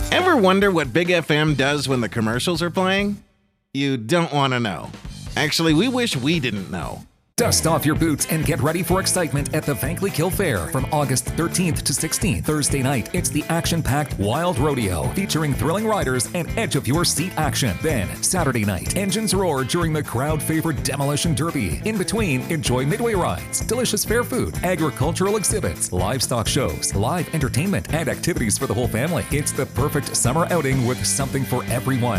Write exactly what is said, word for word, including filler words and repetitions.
Ever wonder what Big F M does when the commercials are playing? You don't want to know. Actually, we wish we didn't know. Dust off your boots and get ready for excitement at the Vankleek Hill Fair from August thirteenth to sixteenth. Thursday night, it's the action-packed Wild Rodeo featuring thrilling riders and edge-of-your-seat action. Then, Saturday night, engines roar during the crowd-favorite Demolition Derby. In between, enjoy midway rides, delicious fair food, agricultural exhibits, livestock shows, live entertainment, and activities for the whole family. It's the perfect summer outing with something for everyone.